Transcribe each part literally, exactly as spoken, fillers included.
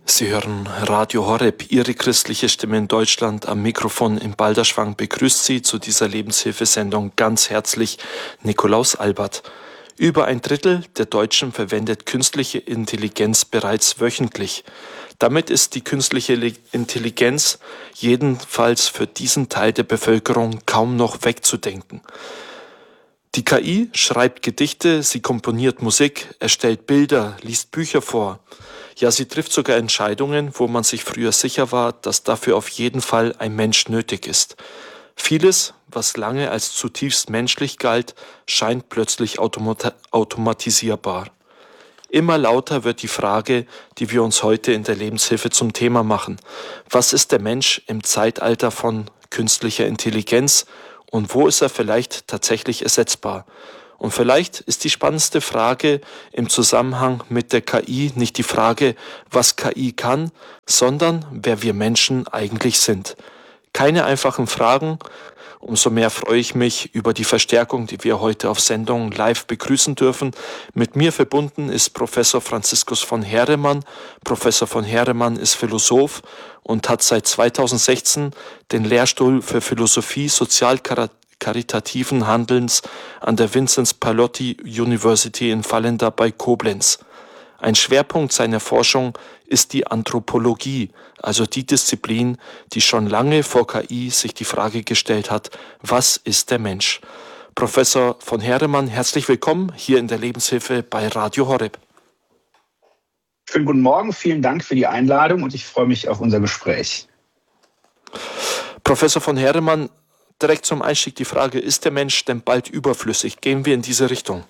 Sie hören Radio Horeb, Ihre christliche Stimme in Deutschland. Am Mikrofon in Balderschwang begrüßt Sie zu dieser Lebenshilfesendung ganz herzlich Nikolaus Albert. Über ein Drittel der Deutschen verwendet künstliche Intelligenz bereits wöchentlich. Damit ist die künstliche Intelligenz jedenfalls für diesen Teil der Bevölkerung kaum noch wegzudenken. Die K I schreibt Gedichte, sie komponiert Musik, erstellt Bilder, liest Bücher vor. Ja, sie trifft sogar Entscheidungen, wo man sich früher sicher war, dass dafür auf jeden Fall ein Mensch nötig ist. Vieles, was lange als zutiefst menschlich galt, scheint plötzlich automat- automatisierbar. Immer lauter wird die Frage, die wir uns heute in der Lebenshilfe zum Thema machen. Was ist der Mensch im Zeitalter von künstlicher Intelligenz und wo ist er vielleicht tatsächlich ersetzbar? Und vielleicht ist die spannendste Frage im Zusammenhang mit der K I nicht die Frage, was K I kann, sondern wer wir Menschen eigentlich sind. Keine einfachen Fragen, umso mehr freue ich mich über die Verstärkung, die wir heute auf Sendung live begrüßen dürfen. Mit mir verbunden ist Professor Franziskus von Heeremann. Professor von Heeremann ist Philosoph und hat seit zweitausendsechzehn den Lehrstuhl für Philosophie sozial-karitativen Handelns an der Vinzenz Pallotti University in Vallendar bei Koblenz. Ein Schwerpunkt seiner Forschung ist die Anthropologie, also die Disziplin, die schon lange vor K I sich die Frage gestellt hat, was ist der Mensch? Professor von Heeremann, herzlich willkommen hier in der Lebenshilfe bei Radio Horeb. Schönen guten Morgen, vielen Dank für die Einladung und ich freue mich auf unser Gespräch. Professor von Heeremann, direkt zum Einstieg die Frage, ist der Mensch denn bald überflüssig? Gehen wir in diese Richtung?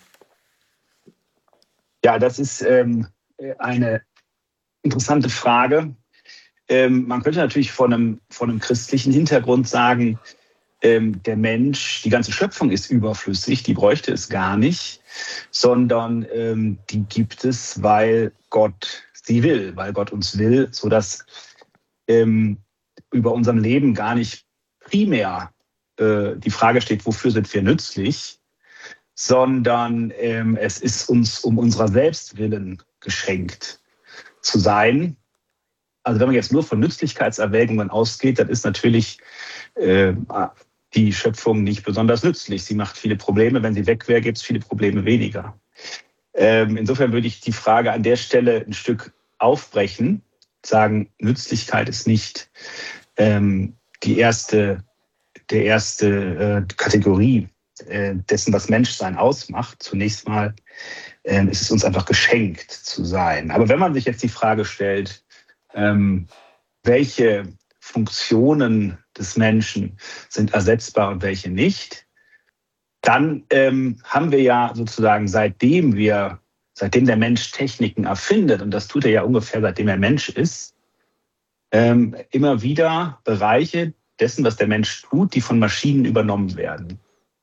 Ja, das ist ähm, eine interessante Frage. Ähm, man könnte natürlich von einem, von einem christlichen Hintergrund sagen, ähm, der Mensch, die ganze Schöpfung ist überflüssig, die bräuchte es gar nicht, sondern ähm, die gibt es, weil Gott sie will, weil Gott uns will, sodass ähm, über unserem Leben gar nicht primär äh, die Frage steht, wofür sind wir nützlich, sondern ähm, es ist uns um unserer selbst willen geschenkt zu sein. Also wenn man jetzt nur von Nützlichkeitserwägungen ausgeht, dann ist natürlich äh, die Schöpfung nicht besonders nützlich. Sie macht viele Probleme. Wenn sie weg wäre, gibt es viele Probleme weniger. Ähm, insofern würde ich die Frage an der Stelle ein Stück aufbrechen, sagen, Nützlichkeit ist nicht ähm, die erste, der erste äh, Kategorie dessen, was Menschsein ausmacht. Zunächst mal ähm, ist es uns einfach geschenkt zu sein. Aber wenn man sich jetzt die Frage stellt, ähm, welche Funktionen des Menschen sind ersetzbar und welche nicht, dann ähm, haben wir ja sozusagen seitdem wir, seitdem der Mensch Techniken erfindet, und das tut er ja ungefähr seitdem er Mensch ist, ähm, immer wieder Bereiche dessen, was der Mensch tut, die von Maschinen übernommen werden.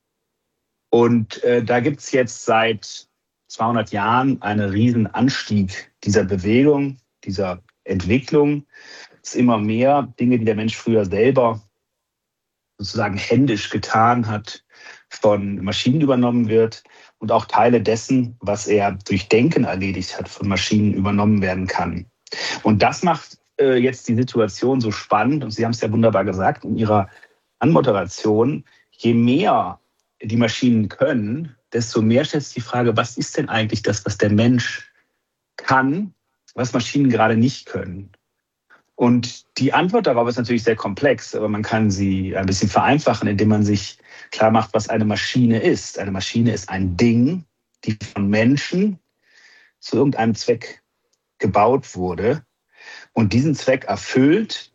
Und äh, da gibt es jetzt seit zweihundert Jahren einen riesen Anstieg dieser Bewegung, dieser Entwicklung. Es ist immer mehr Dinge, die der Mensch früher selber sozusagen händisch getan hat, von Maschinen übernommen wird. Und auch Teile dessen, was er durch Denken erledigt hat, von Maschinen übernommen werden kann. Und das macht äh, jetzt die Situation so spannend. Und Sie haben es ja wunderbar gesagt in Ihrer Anmoderation, je mehr die Maschinen können, desto mehr stellt sich die Frage, was ist denn eigentlich das, was der Mensch kann, was Maschinen gerade nicht können? Und die Antwort darauf ist natürlich sehr komplex, aber man kann sie ein bisschen vereinfachen, indem man sich klar macht, was eine Maschine ist. Eine Maschine ist ein Ding, die von Menschen zu irgendeinem Zweck gebaut wurde und diesen Zweck erfüllt,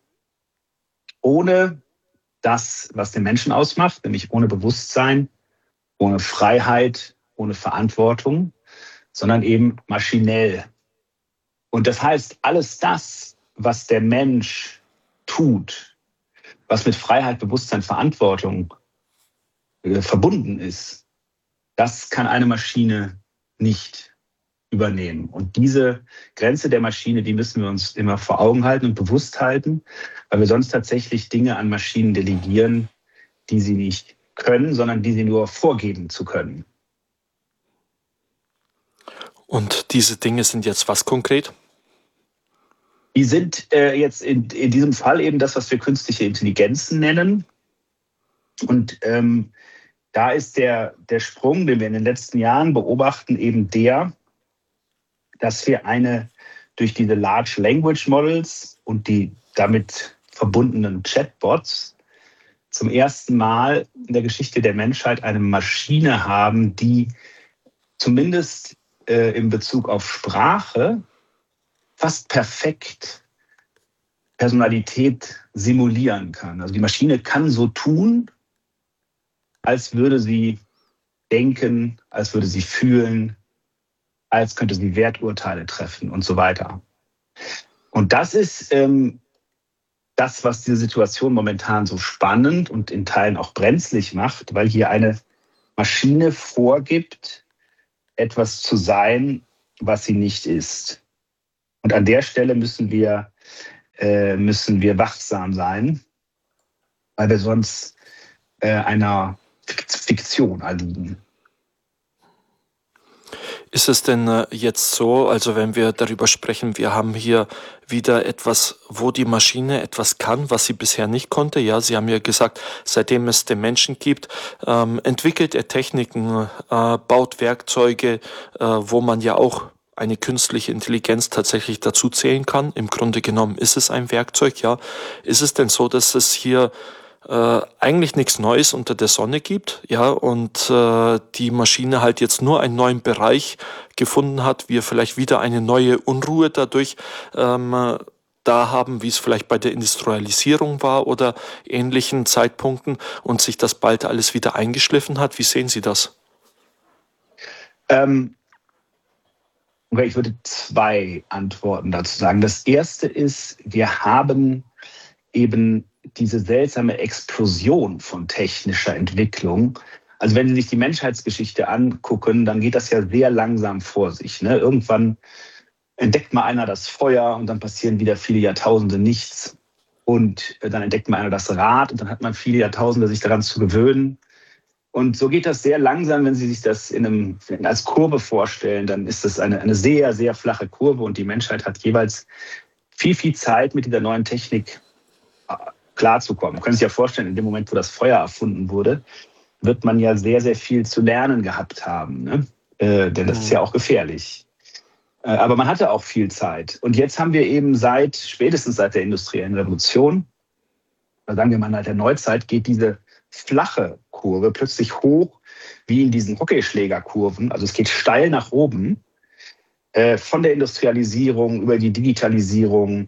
ohne das, was den Menschen ausmacht, nämlich ohne Bewusstsein, ohne Freiheit, ohne Verantwortung, sondern eben maschinell. Und das heißt, alles das, was der Mensch tut, was mit Freiheit, Bewusstsein, Verantwortung äh, verbunden ist, das kann eine Maschine nicht übernehmen. Und diese Grenze der Maschine, die müssen wir uns immer vor Augen halten und bewusst halten, weil wir sonst tatsächlich Dinge an Maschinen delegieren, die sie nicht können, sondern die sie nur vorgeben zu können. Und diese Dinge sind jetzt was konkret? Die sind äh, jetzt in, in diesem Fall eben das, was wir künstliche Intelligenzen nennen. Und ähm, da ist der, der Sprung, den wir in den letzten Jahren beobachten, eben der, dass wir eine durch diese Large Language Models und die damit verbundenen Chatbots zum ersten Mal in der Geschichte der Menschheit eine Maschine haben, die zumindest äh, in Bezug auf Sprache fast perfekt Personalität simulieren kann. Also die Maschine kann so tun, als würde sie denken, als würde sie fühlen, als könnte sie Werturteile treffen und so weiter. Und das ist ähm, das, was diese Situation momentan so spannend und in Teilen auch brenzlig macht, weil hier eine Maschine vorgibt, etwas zu sein, was sie nicht ist. Und an der Stelle müssen wir, äh, müssen wir wachsam sein, weil wir sonst äh, einer Fiktion erliegen. Ist es denn äh, jetzt so, also wenn wir darüber sprechen, wir haben hier wieder etwas, wo die Maschine etwas kann, was sie bisher nicht konnte. Ja, Sie haben ja gesagt, seitdem es den Menschen gibt, ähm, entwickelt er Techniken, äh, baut Werkzeuge, äh, wo man ja auch eine künstliche Intelligenz tatsächlich dazu zählen kann. Im Grunde genommen ist es ein Werkzeug, ja. Ist es denn so, dass es hier Äh, eigentlich nichts Neues unter der Sonne gibt, ja, und äh, die Maschine halt jetzt nur einen neuen Bereich gefunden hat, wir vielleicht wieder eine neue Unruhe dadurch ähm, da haben, wie es vielleicht bei der Industrialisierung war oder ähnlichen Zeitpunkten und sich das bald alles wieder eingeschliffen hat? Wie sehen Sie das? Ähm, okay, ich würde zwei Antworten dazu sagen. Das erste ist, wir haben eben diese seltsame Explosion von technischer Entwicklung. Also wenn Sie sich die Menschheitsgeschichte angucken, dann geht das ja sehr langsam vor sich. Ne? Irgendwann entdeckt mal einer das Feuer und dann passieren wieder viele Jahrtausende nichts. Und dann entdeckt mal einer das Rad und dann hat man viele Jahrtausende, sich daran zu gewöhnen. Und so geht das sehr langsam, wenn Sie sich das in einem, als Kurve vorstellen, dann ist das eine, eine sehr, sehr flache Kurve und die Menschheit hat jeweils viel, viel Zeit mit dieser neuen Technik klarzukommen. Man kann sich ja vorstellen, in dem Moment, wo das Feuer erfunden wurde, wird man ja sehr, sehr viel zu lernen gehabt haben. Ne? Äh, denn das ist ja auch gefährlich. Äh, aber man hatte auch viel Zeit. Und jetzt haben wir eben seit, spätestens seit der industriellen Revolution, oder sagen wir mal seit der Neuzeit, geht diese flache Kurve plötzlich hoch, wie in diesen Hockeyschlägerkurven. Also es geht steil nach oben, äh, von der Industrialisierung über die Digitalisierung,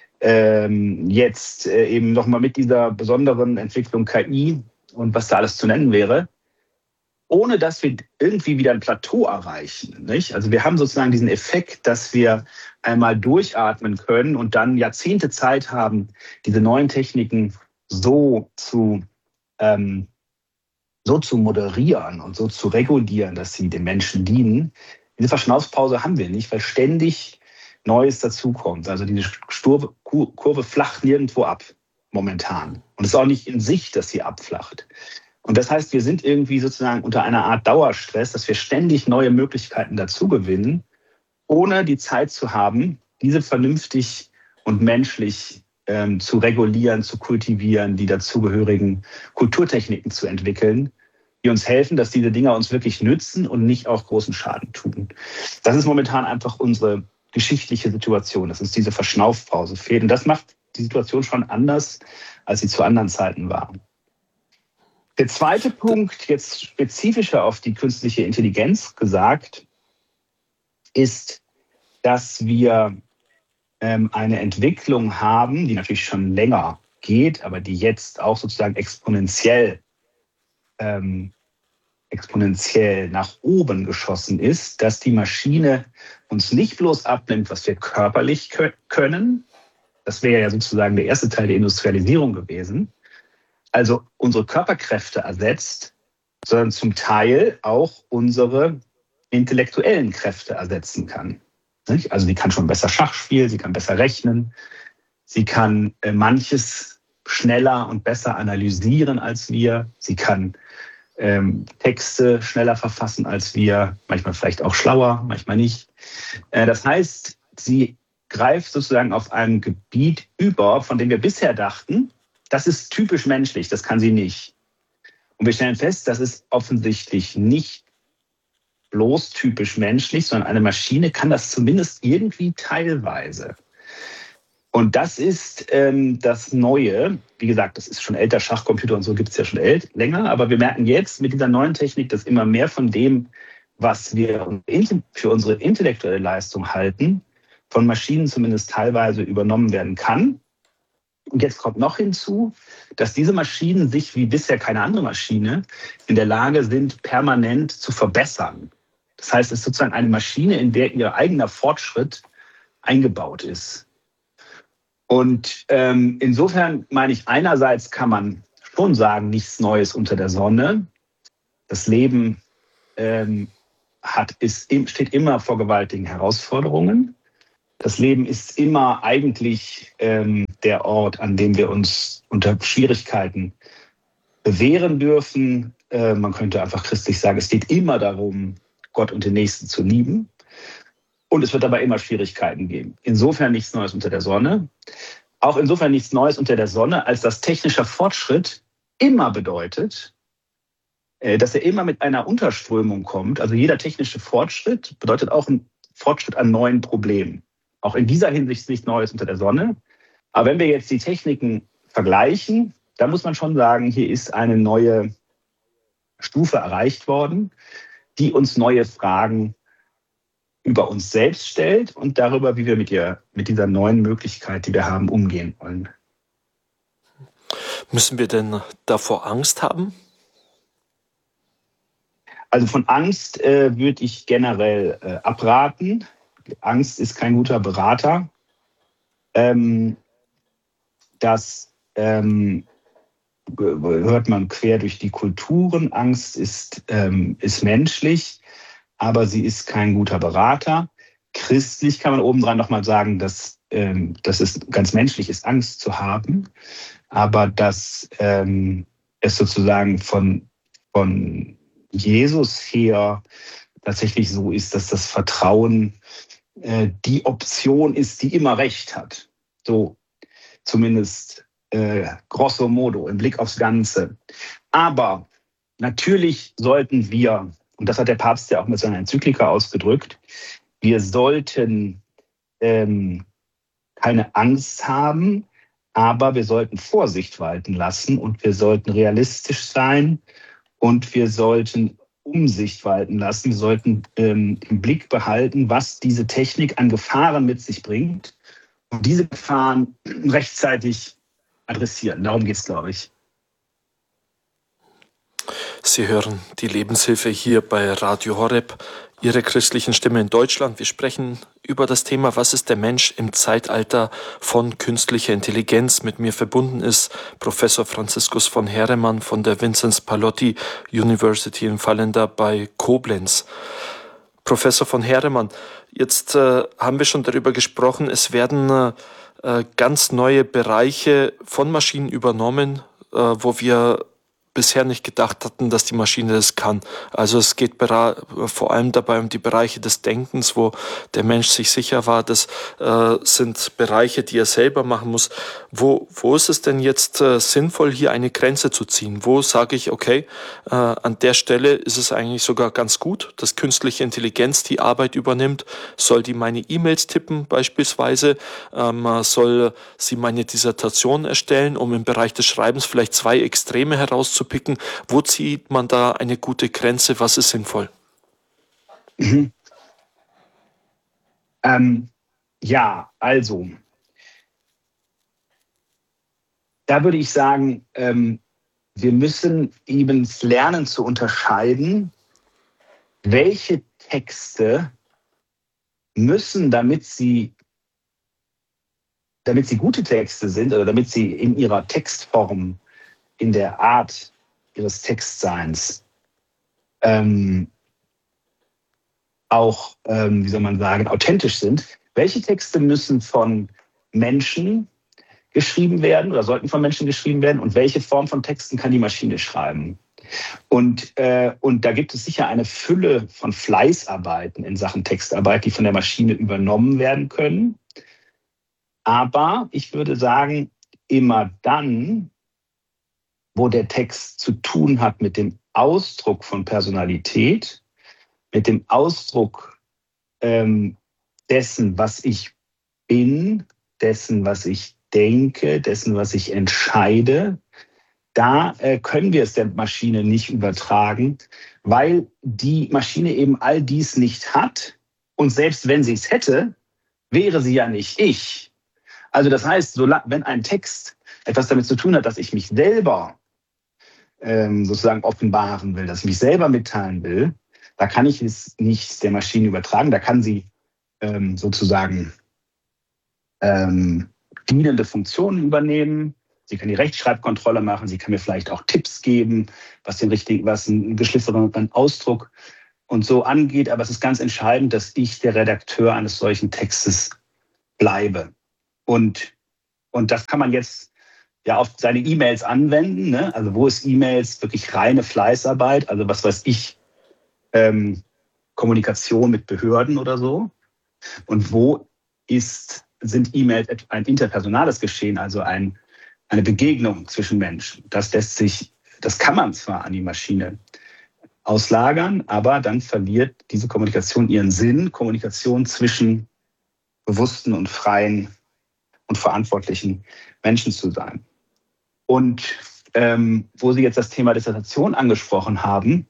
Ähm, jetzt äh, eben nochmal mit dieser besonderen Entwicklung K I und was da alles zu nennen wäre, ohne dass wir irgendwie wieder ein Plateau erreichen. Nicht? Also wir haben sozusagen diesen Effekt, dass wir einmal durchatmen können und dann Jahrzehnte Zeit haben, diese neuen Techniken so zu, ähm, so zu moderieren und so zu regulieren, dass sie den Menschen dienen. Diese Verschnaufspause haben wir nicht, weil ständig Neues dazukommt. Also diese Sturve, Kurve flacht nirgendwo ab momentan. Und es ist auch nicht in Sicht, dass sie abflacht. Und das heißt, wir sind irgendwie sozusagen unter einer Art Dauerstress, dass wir ständig neue Möglichkeiten dazu gewinnen, ohne die Zeit zu haben, diese vernünftig und menschlich ähm, zu regulieren, zu kultivieren, die dazugehörigen Kulturtechniken zu entwickeln, die uns helfen, dass diese Dinger uns wirklich nützen und nicht auch großen Schaden tun. Das ist momentan einfach unsere geschichtliche Situation, dass uns diese Verschnaufpause fehlt. Und das macht die Situation schon anders, als sie zu anderen Zeiten war. Der zweite Punkt, jetzt spezifischer auf die künstliche Intelligenz gesagt, ist, dass wir ähm, eine Entwicklung haben, die natürlich schon länger geht, aber die jetzt auch sozusagen exponentiell ähm, exponentiell nach oben geschossen ist, dass die Maschine uns nicht bloß abnimmt, was wir körperlich können. Das wäre ja sozusagen der erste Teil der Industrialisierung gewesen. Also unsere Körperkräfte ersetzt, sondern zum Teil auch unsere intellektuellen Kräfte ersetzen kann. Also sie kann schon besser Schach spielen, sie kann besser rechnen, sie kann manches schneller und besser analysieren als wir, sie kann Ähm, Texte schneller verfassen als wir, manchmal vielleicht auch schlauer, manchmal nicht. Äh, das heißt, sie greift sozusagen auf einem Gebiet über, von dem wir bisher dachten, das ist typisch menschlich, das kann sie nicht. Und wir stellen fest, das ist offensichtlich nicht bloß typisch menschlich, sondern eine Maschine kann das zumindest irgendwie teilweise. Und das ist ähm, das Neue. Wie gesagt, das ist schon älter, Schachcomputer und so gibt es ja schon ält, länger. Aber wir merken jetzt mit dieser neuen Technik, dass immer mehr von dem, was wir für unsere intellektuelle Leistung halten, von Maschinen zumindest teilweise übernommen werden kann. Und jetzt kommt noch hinzu, dass diese Maschinen sich wie bisher keine andere Maschine in der Lage sind, permanent zu verbessern. Das heißt, es ist sozusagen eine Maschine, in der ihr eigener Fortschritt eingebaut ist. Und ähm, insofern meine ich, einerseits kann man schon sagen, nichts Neues unter der Sonne. Das Leben ähm, hat, ist, steht immer vor gewaltigen Herausforderungen. Das Leben ist immer eigentlich ähm, der Ort, an dem wir uns unter Schwierigkeiten bewähren dürfen. Äh, man könnte einfach christlich sagen, es geht immer darum, Gott und den Nächsten zu lieben. Und es wird aber immer Schwierigkeiten geben. Insofern nichts Neues unter der Sonne. Auch insofern nichts Neues unter der Sonne, als dass technischer Fortschritt immer bedeutet, äh, dass er immer mit einer Unterströmung kommt. Also jeder technische Fortschritt bedeutet auch einen Fortschritt an neuen Problemen. Auch in dieser Hinsicht ist nichts Neues unter der Sonne. Aber wenn wir jetzt die Techniken vergleichen, dann muss man schon sagen, hier ist eine neue Stufe erreicht worden, die uns neue Fragen über uns selbst stellt und darüber, wie wir mit, ihr, mit dieser neuen Möglichkeit, die wir haben, umgehen wollen. Müssen wir denn davor Angst haben? Also von Angst äh, würde ich generell äh, abraten. Angst ist kein guter Berater. Ähm, das ähm, hört man quer durch die Kulturen. Angst ist, ähm, ist menschlich, aber sie ist kein guter Berater. Christlich kann man obendrein nochmal sagen, dass, ähm, dass es ganz menschlich ist, Angst zu haben, aber dass ähm, es sozusagen von, von Jesus her tatsächlich so ist, dass das Vertrauen äh, die Option ist, die immer recht hat. So zumindest äh, grosso modo im Blick aufs Ganze. Aber natürlich sollten wir, und das hat der Papst ja auch mit seiner Enzyklika ausgedrückt, wir sollten ähm, keine Angst haben, aber wir sollten Vorsicht walten lassen und wir sollten realistisch sein und wir sollten Umsicht walten lassen. Wir sollten ähm, im Blick behalten, was diese Technik an Gefahren mit sich bringt und diese Gefahren rechtzeitig adressieren. Darum geht es, glaube ich. Sie hören die Lebenshilfe hier bei Radio Horeb, Ihre christlichen Stimme in Deutschland. Wir sprechen über das Thema, was ist der Mensch im Zeitalter von künstlicher Intelligenz. Mit mir verbunden ist Professor Franziskus von Heeremann von der Vinzenz Pallotti University in Vallenda bei Koblenz. Professor von Heeremann, jetzt äh, haben wir schon darüber gesprochen, es werden äh, ganz neue Bereiche von Maschinen übernommen, äh, wo wir bisher nicht gedacht hatten, dass die Maschine das kann. Also es geht vor allem dabei um die Bereiche des Denkens, wo der Mensch sich sicher war, das äh, sind Bereiche, die er selber machen muss. Wo, wo ist es denn jetzt äh, sinnvoll, hier eine Grenze zu ziehen? Wo sage ich, okay, äh, an der Stelle ist es eigentlich sogar ganz gut, dass künstliche Intelligenz die Arbeit übernimmt. Soll die meine E-Mails tippen beispielsweise? Ähm, soll sie meine Dissertation erstellen, um im Bereich des Schreibens vielleicht zwei Extreme herauszupicken? Wo zieht man da eine gute Grenze? Was ist sinnvoll? Mhm. Ähm, ja, also, da würde ich sagen, ähm, wir müssen eben lernen zu unterscheiden, welche Texte müssen, damit sie, damit sie gute Texte sind oder damit sie in ihrer Textform, in der Art ihres Textseins ähm, auch, ähm, wie soll man sagen, authentisch sind. Welche Texte müssen von Menschen geschrieben werden oder sollten von Menschen geschrieben werden und welche Form von Texten kann die Maschine schreiben? Und, äh, und da gibt es sicher eine Fülle von Fleißarbeiten in Sachen Textarbeit, die von der Maschine übernommen werden können. Aber ich würde sagen, immer dann, wo der Text zu tun hat mit dem Ausdruck von Personalität, mit dem Ausdruck ähm, dessen, was ich bin, dessen, was ich denke, dessen, was ich entscheide, da äh, können wir es der Maschine nicht übertragen, weil die Maschine eben all dies nicht hat. Und selbst wenn sie es hätte, wäre sie ja nicht ich. Also das heißt, wenn ein Text etwas damit zu tun hat, dass ich mich selber ähm, sozusagen offenbaren will, dass ich mich selber mitteilen will, da kann ich es nicht der Maschine übertragen. Da kann sie ähm, sozusagen ähm, dienende Funktionen übernehmen. Sie kann die Rechtschreibkontrolle machen. Sie kann mir vielleicht auch Tipps geben, was den richtigen, was einen geschliffenen Ausdruck und so angeht. Aber es ist ganz entscheidend, dass ich der Redakteur eines solchen Textes bleibe. Und, und das kann man jetzt ja auf seine E-Mails anwenden. Ne? Also wo ist E-Mails wirklich reine Fleißarbeit? Also was weiß ich, ähm, Kommunikation mit Behörden oder so. Und wo ist, sind E-Mails ein interpersonales Geschehen, also ein, eine Begegnung zwischen Menschen. Das lässt sich, das kann man zwar an die Maschine auslagern, aber dann verliert diese Kommunikation ihren Sinn, Kommunikation zwischen bewussten und freien und verantwortlichen Menschen zu sein. Und ähm, wo Sie jetzt das Thema Dissertation angesprochen haben,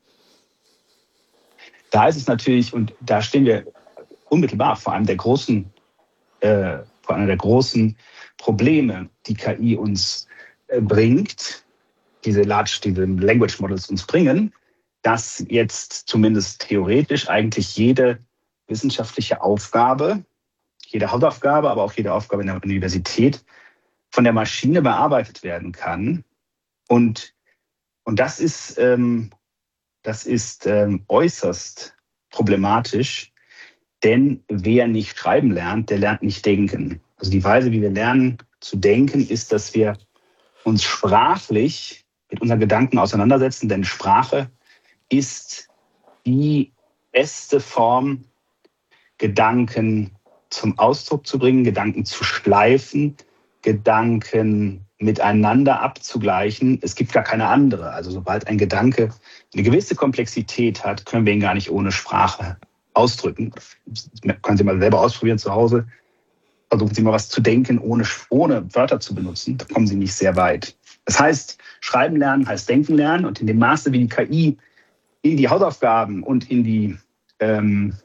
da ist es natürlich, und da stehen wir unmittelbar vor einem der großen, äh, vor einer der großen Probleme, die K I uns äh, bringt, diese Large, diese Language Models uns bringen, dass jetzt zumindest theoretisch eigentlich jede wissenschaftliche Aufgabe, jede Hausaufgabe, aber auch jede Aufgabe in der Universität von der Maschine bearbeitet werden kann. Und, und das ist, ähm, das ist ähm, äußerst problematisch, denn wer nicht schreiben lernt, der lernt nicht denken. Also die Weise, wie wir lernen zu denken, ist, dass wir uns sprachlich mit unseren Gedanken auseinandersetzen, denn Sprache ist die beste Form, Gedanken zum Ausdruck zu bringen, Gedanken zu schleifen, Gedanken miteinander abzugleichen. Es gibt gar keine andere. Also sobald ein Gedanke eine gewisse Komplexität hat, können wir ihn gar nicht ohne Sprache ausdrücken. Das können Sie mal selber ausprobieren zu Hause. Versuchen Sie mal was zu denken, ohne, ohne Wörter zu benutzen. Da kommen Sie nicht sehr weit. Das heißt, Schreiben lernen heißt Denken lernen. Und in dem Maße, wie die K I in die Hausaufgaben und in die, ähm,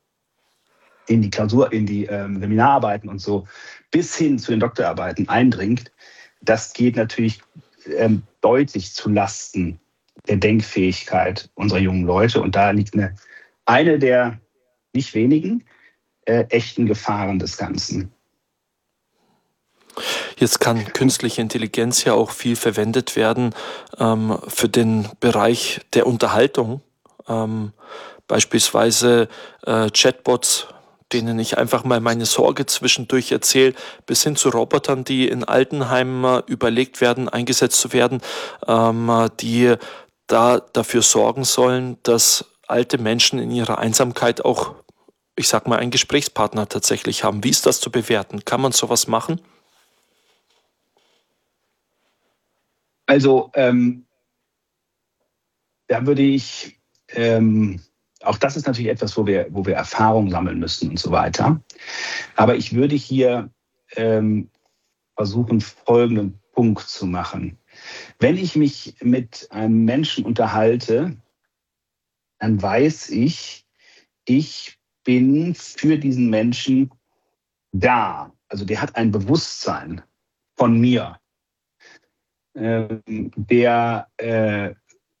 in die Klausur, in die ähm, Seminararbeiten und so bis hin zu den Doktorarbeiten eindringt, das geht natürlich ähm, deutlich zu Lasten der Denkfähigkeit unserer jungen Leute. Und da liegt eine, eine der nicht wenigen äh, echten Gefahren des Ganzen. Jetzt kann künstliche Intelligenz ja auch viel verwendet werden ähm, für den Bereich der Unterhaltung. Ähm, beispielsweise äh, Chatbots, denen ich einfach mal meine Sorge zwischendurch erzähle, bis hin zu Robotern, die in Altenheimen äh, überlegt werden, eingesetzt zu werden, ähm, die da dafür sorgen sollen, dass alte Menschen in ihrer Einsamkeit auch, ich sag mal, einen Gesprächspartner tatsächlich haben. Wie ist das zu bewerten? Kann man sowas machen? Also ähm, da würde ich, ähm, auch das ist natürlich etwas, wo wir, wo wir Erfahrung sammeln müssen und so weiter. Aber ich würde hier ähm, versuchen, folgenden Punkt zu machen. Wenn ich mich mit einem Menschen unterhalte, dann weiß ich, ich bin für diesen Menschen da. Also der hat ein Bewusstsein von mir. Ähm, der äh,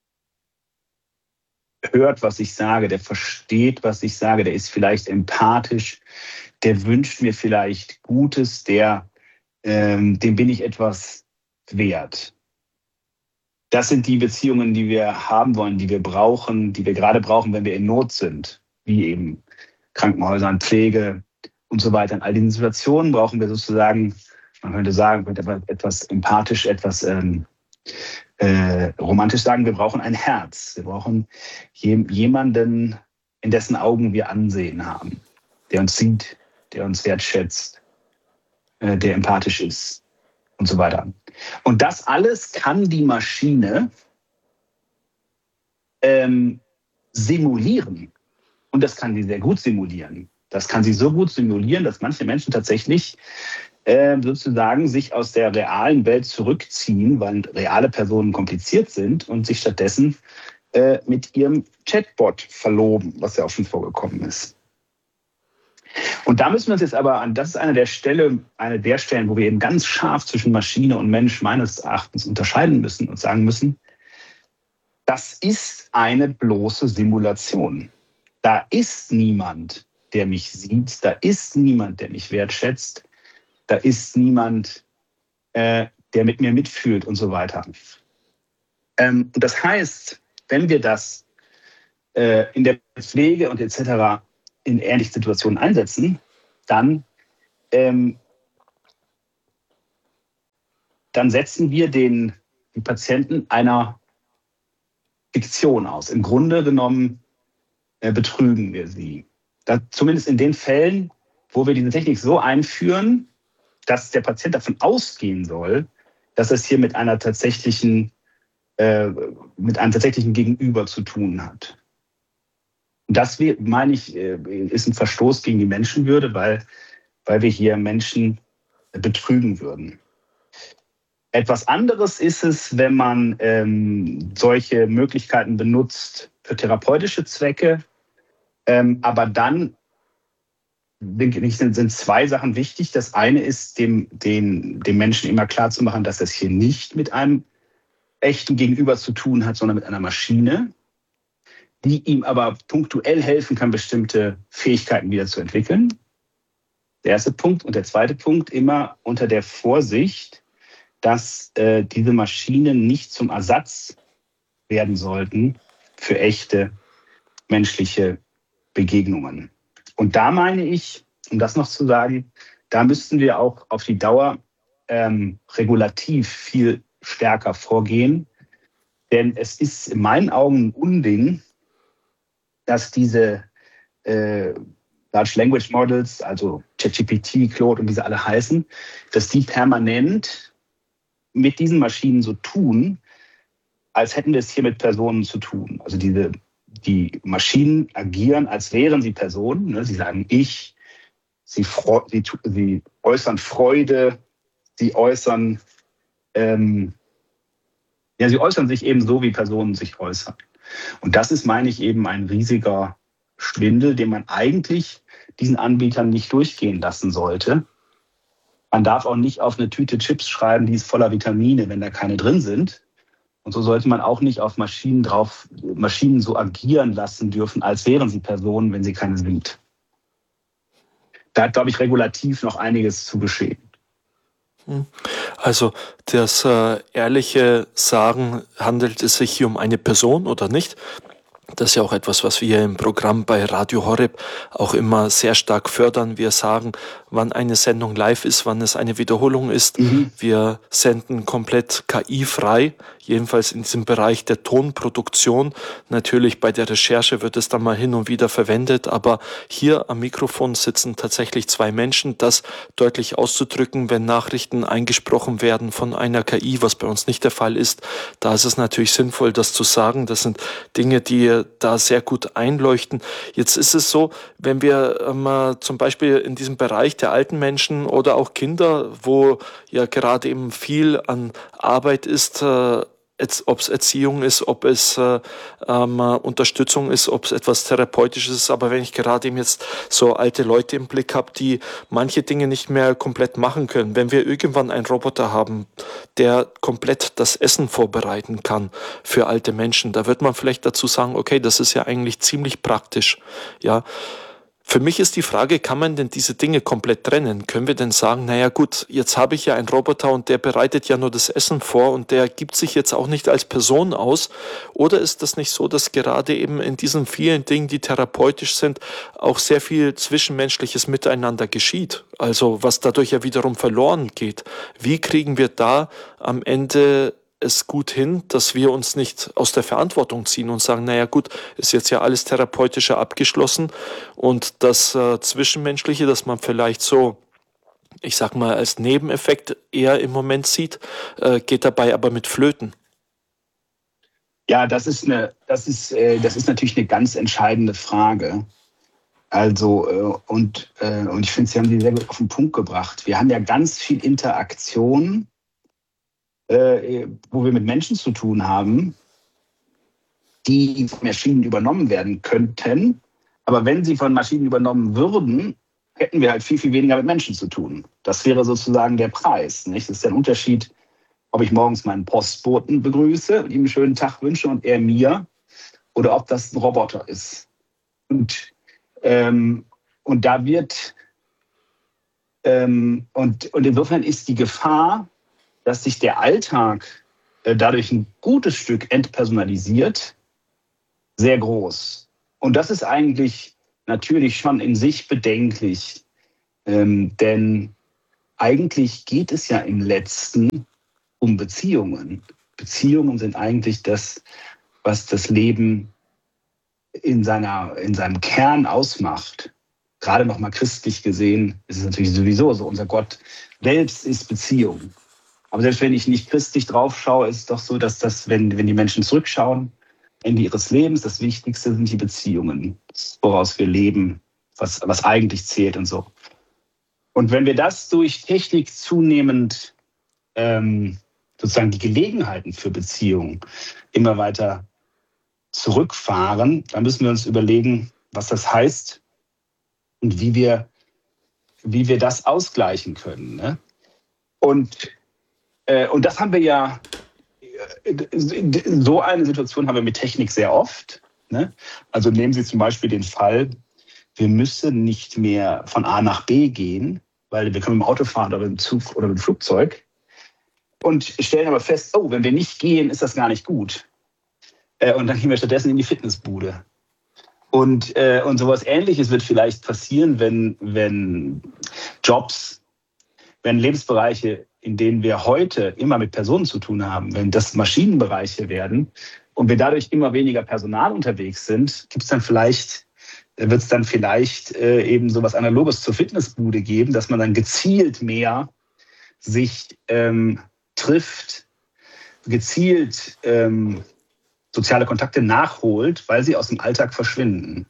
hört, was ich sage, der versteht, was ich sage, der ist vielleicht empathisch, der wünscht mir vielleicht Gutes, der, ähm, dem bin ich etwas wert. Das sind die Beziehungen, die wir haben wollen, die wir brauchen, die wir gerade brauchen, wenn wir in Not sind, wie eben Krankenhäusern, Pflege und so weiter. In all diesen Situationen brauchen wir sozusagen, man könnte sagen, man könnte etwas empathisch, etwas ähm, äh, romantisch sagen, wir brauchen ein Herz. Wir brauchen je, jemanden, in dessen Augen wir Ansehen haben, der uns sieht, der uns wertschätzt. äh, der empathisch ist und so weiter. Und das alles kann die Maschine ähm, simulieren. Und das kann sie sehr gut simulieren. Das kann sie so gut simulieren, dass manche Menschen tatsächlich äh, sozusagen sich aus der realen Welt zurückziehen, weil reale Personen kompliziert sind und sich stattdessen äh, mit ihrem Chatbot verloben, was ja auch schon vorgekommen ist. Und da müssen wir uns jetzt aber an, das ist eine der Stelle, eine der Stellen, wo wir eben ganz scharf zwischen Maschine und Mensch meines Erachtens unterscheiden müssen und sagen müssen, das ist eine bloße Simulation. Da ist niemand, der mich sieht, da ist niemand, der mich wertschätzt, da ist niemand, äh, der mit mir mitfühlt und so weiter. Ähm, und das heißt, wenn wir das äh, in der Pflege und et cetera in ähnlichen Situationen einsetzen, dann, ähm, dann setzen wir den, die Patienten einer Fiktion aus. Im Grunde genommen äh, betrügen wir sie. Da, zumindest in den Fällen, wo wir diese Technik so einführen, dass der Patient davon ausgehen soll, dass es hier mit einer tatsächlichen, äh, mit einem tatsächlichen Gegenüber zu tun hat. Das, meine ich, ist ein Verstoß gegen die Menschenwürde, weil, weil wir hier Menschen betrügen würden. Etwas anderes ist es, wenn man ähm, solche Möglichkeiten benutzt für therapeutische Zwecke. Ähm, aber dann denke ich, sind, sind zwei Sachen wichtig. Das eine ist, dem, den, dem Menschen immer klarzumachen, dass es hier nicht mit einem echten Gegenüber zu tun hat, sondern mit einer Maschine, die ihm aber punktuell helfen kann, bestimmte Fähigkeiten wieder zu entwickeln. Der erste Punkt. Und der zweite Punkt, immer unter der Vorsicht, dass äh, diese Maschinen nicht zum Ersatz werden sollten für echte menschliche Begegnungen. Und da meine ich, um das noch zu sagen, da müssten wir auch auf die Dauer ähm, regulativ viel stärker vorgehen. Denn es ist in meinen Augen ein Unding, dass diese äh, Large Language Models, also ChatGPT, Claude und wie sie alle heißen, dass die permanent mit diesen Maschinen so tun, als hätten wir es hier mit Personen zu tun. Also diese, die Maschinen agieren, als wären sie Personen. Ne? Sie sagen ich, sie, sie, sie äußern Freude, sie äußern, ähm, ja, sie äußern sich eben so, wie Personen sich äußern. Und das ist, meine ich, eben ein riesiger Schwindel, den man eigentlich diesen Anbietern nicht durchgehen lassen sollte. Man darf auch nicht auf eine Tüte Chips schreiben, die ist voller Vitamine, wenn da keine drin sind. Und so sollte man auch nicht auf Maschinen drauf, Maschinen so agieren lassen dürfen, als wären sie Personen, wenn sie keine sind. Da hat, glaube ich, regulativ noch einiges zu geschehen. Also das äh, ehrliche Sagen, handelt es sich hier um eine Person oder nicht? Das ist ja auch etwas, was wir im Programm bei Radio Horeb auch immer sehr stark fördern. Wir sagen, wann eine Sendung live ist, wann es eine Wiederholung ist. Mhm. Wir senden komplett K I-frei, jedenfalls in diesem Bereich der Tonproduktion. Natürlich bei der Recherche wird es dann mal hin und wieder verwendet, aber hier am Mikrofon sitzen tatsächlich zwei Menschen. Das deutlich auszudrücken, wenn Nachrichten eingesprochen werden von einer K I, was bei uns nicht der Fall ist, da ist es natürlich sinnvoll, das zu sagen. Das sind Dinge, die da sehr gut einleuchten. Jetzt ist es so, wenn wir ähm, zum Beispiel in diesem Bereich der alten Menschen oder auch Kinder, wo ja gerade eben viel an Arbeit ist, äh, ob es Erziehung ist, ob es äh, ähm, Unterstützung ist, ob es etwas Therapeutisches ist. Aber wenn ich gerade eben jetzt so alte Leute im Blick habe, die manche Dinge nicht mehr komplett machen können, wenn wir irgendwann einen Roboter haben, der komplett das Essen vorbereiten kann für alte Menschen, da wird man vielleicht dazu sagen, okay, das ist ja eigentlich ziemlich praktisch, ja. Für mich ist die Frage, kann man denn diese Dinge komplett trennen? Können wir denn sagen, naja gut, jetzt habe ich ja einen Roboter und der bereitet ja nur das Essen vor und der gibt sich jetzt auch nicht als Person aus? Oder ist das nicht so, dass gerade eben in diesen vielen Dingen, die therapeutisch sind, auch sehr viel zwischenmenschliches Miteinander geschieht? Also was dadurch ja wiederum verloren geht. Wie kriegen wir da am Ende es gut hin, dass wir uns nicht aus der Verantwortung ziehen und sagen, naja gut, ist jetzt ja alles Therapeutische abgeschlossen und das äh, Zwischenmenschliche, dass man vielleicht so ich sag mal, als Nebeneffekt eher im Moment sieht, äh, geht dabei aber mit flöten. Ja, das ist eine, das ist, äh, das ist natürlich eine ganz entscheidende Frage. Also, äh, und, äh, und ich finde, Sie haben die sehr gut auf den Punkt gebracht. Wir haben ja ganz viel Interaktion, äh, wo wir mit Menschen zu tun haben, die von Maschinen übernommen werden könnten. Aber wenn sie von Maschinen übernommen würden, hätten wir halt viel, viel weniger mit Menschen zu tun. Das wäre sozusagen der Preis. Nicht? Das ist der Unterschied, ob ich morgens meinen Postboten begrüße und ihm einen schönen Tag wünsche und er mir, oder ob das ein Roboter ist. Und, ähm, und da wird, ähm, und, und insofern ist die Gefahr, dass sich der Alltag äh, dadurch ein gutes Stück entpersonalisiert, sehr groß. Und das ist eigentlich natürlich schon in sich bedenklich, ähm, denn eigentlich geht es ja im Letzten um Beziehungen. Beziehungen sind eigentlich das, was das Leben in, seiner, in seinem Kern ausmacht. Gerade nochmal christlich gesehen ist es natürlich sowieso so, unser Gott selbst ist Beziehung. Aber selbst wenn ich nicht christlich drauf schaue, ist es doch so, dass das, wenn, wenn die Menschen zurückschauen, Ende ihres Lebens, das Wichtigste sind die Beziehungen, woraus wir leben, was, was eigentlich zählt und so. Und wenn wir das durch Technik zunehmend ähm, sozusagen die Gelegenheiten für Beziehungen immer weiter zurückfahren, dann müssen wir uns überlegen, was das heißt und wie wir, wie wir das ausgleichen können. Ne? Und, äh, und das haben wir ja, so eine Situation haben wir mit Technik sehr oft. Ne? Also nehmen Sie zum Beispiel den Fall, wir müssen nicht mehr von A nach B gehen, weil wir können mit dem Auto fahren oder mit dem Zug oder mit dem Flugzeug und stellen aber fest, oh, wenn wir nicht gehen, ist das gar nicht gut. Äh, und dann gehen wir stattdessen in die Fitnessbude. Und, äh, und sowas Ähnliches wird vielleicht passieren, wenn, wenn Jobs, wenn Lebensbereiche, in denen wir heute immer mit Personen zu tun haben, wenn das Maschinenbereiche werden und wir dadurch immer weniger Personal unterwegs sind, gibt es dann vielleicht, wird es dann vielleicht äh, eben sowas Analoges zur Fitnessbude geben, dass man dann gezielt mehr sich ähm, trifft, gezielt ähm, soziale Kontakte nachholt, weil sie aus dem Alltag verschwinden.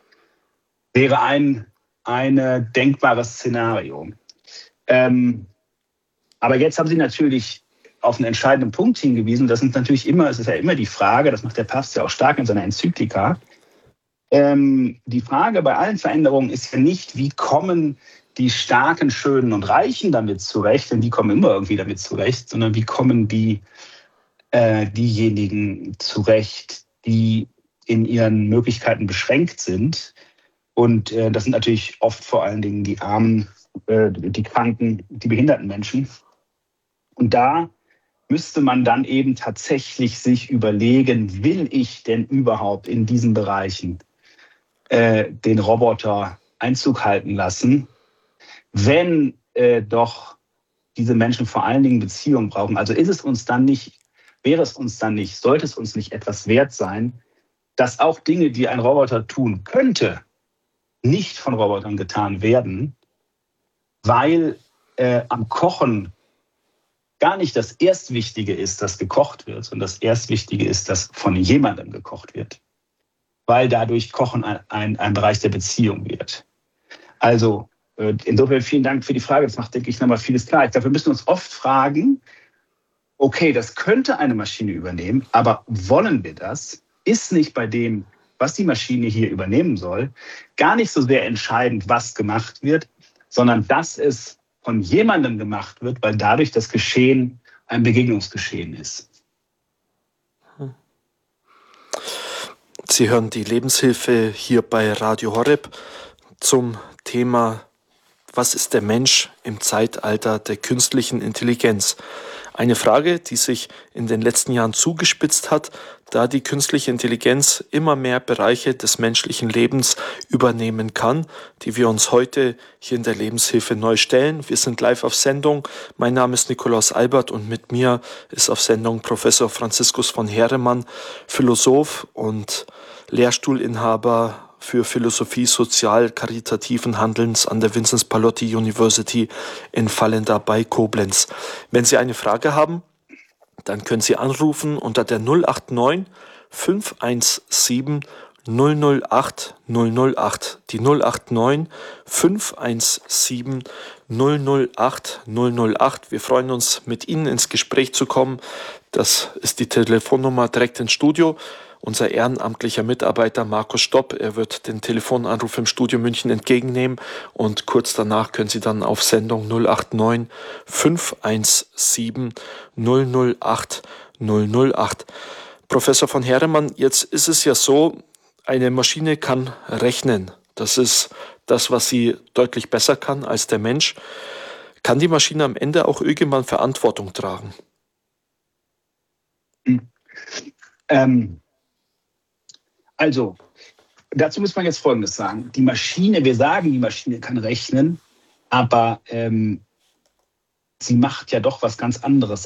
Wäre ein, ein denkbares Szenario. Ähm, Aber jetzt haben Sie natürlich auf einen entscheidenden Punkt hingewiesen. Das sind natürlich immer, es ist ja immer die Frage, das macht der Papst ja auch stark in seiner Enzyklika. Ähm, die Frage bei allen Veränderungen ist ja nicht, wie kommen die Starken, Schönen und Reichen damit zurecht, denn die kommen immer irgendwie damit zurecht, sondern wie kommen die, äh, diejenigen zurecht, die in ihren Möglichkeiten beschränkt sind. Und äh, das sind natürlich oft vor allen Dingen die Armen, äh, die Kranken, die behinderten Menschen. Und da müsste man dann eben tatsächlich sich überlegen, will ich denn überhaupt in diesen Bereichen äh, den Roboter Einzug halten lassen, wenn äh, doch diese Menschen vor allen Dingen Beziehungen brauchen. Also ist es uns dann nicht, wäre es uns dann nicht, sollte es uns nicht etwas wert sein, dass auch Dinge, die ein Roboter tun könnte, nicht von Robotern getan werden, weil äh, am Kochen gar nicht das Erstwichtige ist, dass gekocht wird, sondern das Erstwichtige ist, dass von jemandem gekocht wird. Weil dadurch Kochen ein, ein, ein Bereich der Beziehung wird. Also äh, insofern vielen Dank für die Frage. Das macht, denke ich, nochmal vieles klar. Ich glaube, wir müssen uns oft fragen, okay, das könnte eine Maschine übernehmen, aber wollen wir das? Ist nicht bei dem, was die Maschine hier übernehmen soll, gar nicht so sehr entscheidend, was gemacht wird, sondern dass es von jemandem gemacht wird, weil dadurch das Geschehen ein Begegnungsgeschehen ist. Sie hören die Lebenshilfe hier bei Radio Horeb zum Thema: Was ist der Mensch im Zeitalter der künstlichen Intelligenz? Eine Frage, die sich in den letzten Jahren zugespitzt hat, da die künstliche Intelligenz immer mehr Bereiche des menschlichen Lebens übernehmen kann, die wir uns heute hier in der Lebenshilfe neu stellen. Wir sind live auf Sendung. Mein Name ist Nikolaus Albert und mit mir ist auf Sendung Professor Franziskus von Heeremann, Philosoph und Lehrstuhlinhaber für Philosophie sozial-karitativen Handelns an der Vinzenz Pallotti University in Vallendar bei Koblenz. Wenn Sie eine Frage haben, dann können Sie anrufen unter der null acht neun fünf eins sieben null null acht null null acht. Die null acht neun fünf eins sieben null null acht null null acht. Wir freuen uns, mit Ihnen ins Gespräch zu kommen. Das ist die Telefonnummer direkt ins Studio. Unser ehrenamtlicher Mitarbeiter Markus Stopp, er wird den Telefonanruf im Studio München entgegennehmen und kurz danach können Sie dann auf Sendung null acht neun fünf eins sieben null null acht null null acht. Professor von Heeremann, jetzt ist es ja so, eine Maschine kann rechnen. Das ist das, was sie deutlich besser kann als der Mensch. Kann die Maschine am Ende auch irgendwann Verantwortung tragen? Ähm, also, dazu muss man jetzt Folgendes sagen. Die Maschine, wir sagen, die Maschine kann rechnen, aber ähm, sie macht ja doch was ganz anderes